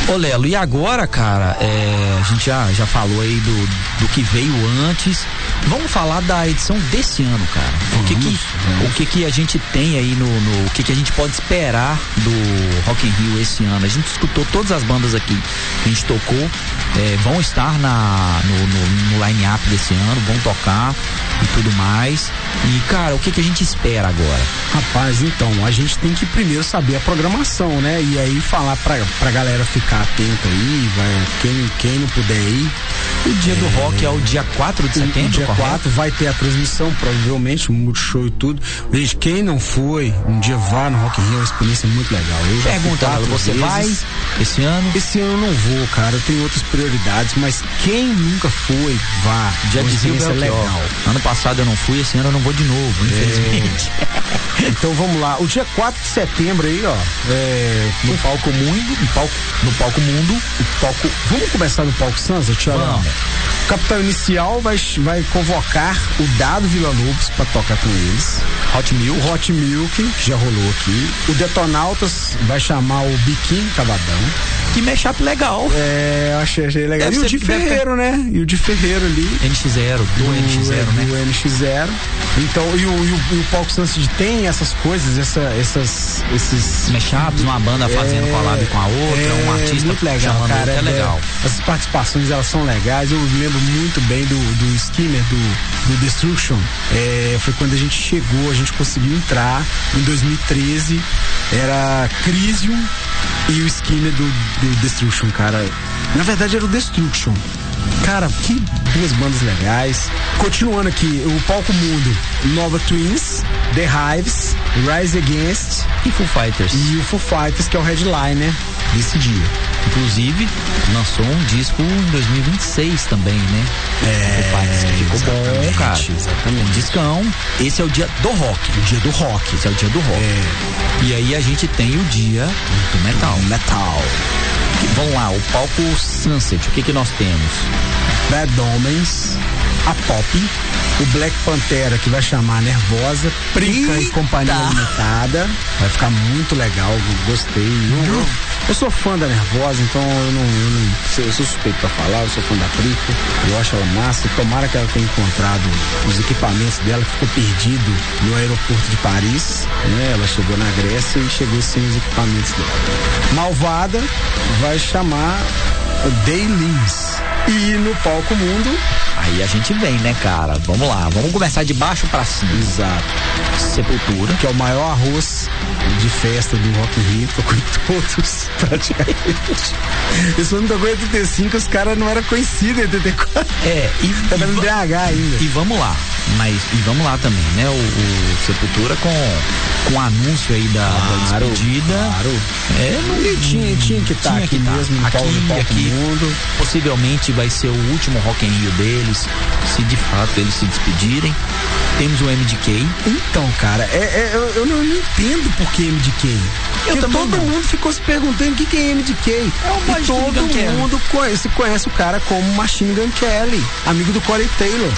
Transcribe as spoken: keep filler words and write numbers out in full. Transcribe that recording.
Ô Lelo, e agora, cara, é, a gente já, já falou aí do, do que veio antes. Vamos falar da edição desse ano, cara. O que que, o que que a gente tem aí no, no o que que a gente pode esperar do Rock in Rio esse ano? A gente escutou todas as bandas aqui que a gente tocou, é, vão estar na, no, no, no line-up desse ano, vão tocar e tudo mais. E, cara, o que que a gente espera agora? Rapaz, então, a gente tem que primeiro saber a programação, né? E aí falar pra, pra galera ficar atenta aí, vai, quem, quem não puder ir. O dia é, do rock é o dia quatro de setembro, dia correto? quatro vai ter a transmissão, provavelmente, um multishow e tudo. Gente, quem não foi, um dia vá no Rock in Rio, é uma experiência muito legal. Eu já Pergunta, você vezes. vai esse ano? Esse ano eu não vou, cara, eu tenho outras prioridades, mas quem nunca foi, vá. Já dizia o legal. Ano passado eu não fui, esse ano eu não vou de novo, infelizmente. É. Então vamos lá, o dia quatro de setembro aí, ó, é, no o... palco Mundo, no palco, no palco Mundo, o palco, vamos começar no palco Sunset, vamos. O Capital Inicial vai, vai convocar o Dado Villa Lobos pra tocar com eles. Hot Milk. O Hot Milk, já rolou aqui. O Detonautas vai chamar o Biquíni Cavadão. Que mashup legal. É, eu achei, achei legal. Deve e o de Ferreiro, ter... né? E o de Ferreiro ali. N X zero, do, do N X zero, né? Do N X zero. Então, e o, e o, e o palco Sunset tem essas coisas, essa, essas, esses... mashups, uma banda fazendo é, collab com a outra, é, um artista muito legal, chamando cara, outro, é legal. É, essas participações, elas são legais. Eu lembro muito bem do, do Skimmer, do, do Destruction. É, foi quando a gente chegou, a gente conseguiu entrar em dois mil e treze. Era Crisium e o Skimmer do, do Destruction, cara. Na verdade era o Destruction. Cara, que duas bandas legais. Continuando aqui, o Palco Mundo, Nova Twins, The Hives, Rise Against e Foo Fighters. E o Foo Fighters, que é o headliner desse dia. Inclusive, lançou um disco em dois mil e vinte e seis também, né? É, Foo Fighters, que ficou bom, cara. Exatamente. Um discão. Esse é o dia do rock. O dia do rock. Esse é o dia do rock. É. E aí a gente tem o dia do metal. Metal. Vamos lá, o palco Sunset, o que que nós temos? Bad Omens, a Pop, o Black Pantera, que vai chamar Nervosa, Prica e Companhia Limitada. Vai ficar muito legal, gostei. Eu, eu sou fã da Nervosa, então eu não, eu não eu sou suspeito pra falar, eu sou fã da Prica, eu acho ela massa. Tomara que ela tenha encontrado os equipamentos dela, que ficou perdido no aeroporto de Paris, né? Ela chegou na Grécia e chegou sem os equipamentos dela. Malvada vai chamar Daylins. E no Palco Mundo, aí a gente vem, né, cara? Vamos lá, vamos começar de baixo pra cima. Exato. Sepultura, que é o maior arroz de festa do Rock in Rio, tô com todos praticamente. Esse ano tocou em oitenta e cinco, os caras não eram conhecidos em oitenta e quatro. É, e, tá e dando B H ainda. E vamos lá, mas e vamos lá também, né? O, o Sepultura com com o anúncio aí da, claro, da despedida. Claro. É, não, e tinha, tinha que estar tá aqui tá. mesmo, aqui, palco, palco aqui. Mundo. Possivelmente vai ser o último Rock in Rio deles, se de fato eles se despedirem. Temos o M D K. Então, cara, é, é, eu, eu não entendo por que M D K. Eu Porque todo não. mundo ficou se perguntando o que, que é M D K. É o e todo mundo conhece, conhece o cara como Machine Gun Kelly, amigo do Corey Taylor.